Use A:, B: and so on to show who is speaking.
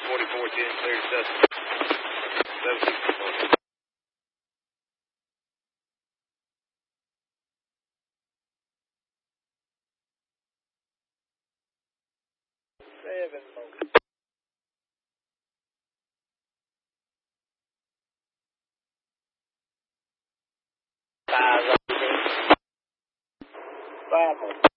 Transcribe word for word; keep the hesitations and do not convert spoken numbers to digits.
A: forty-four ten, clear suspect. seven sixty-four.
B: Seven motion. Five, five.